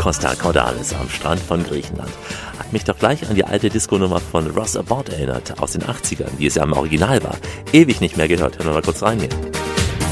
Costa Cordalis am Strand von Griechenland. Hat mich doch gleich an die alte Disco-Nummer von Russ Abbott erinnert, aus den 80ern, die es ja im Original war. Ewig nicht mehr gehört, hören wir mal kurz reingehen.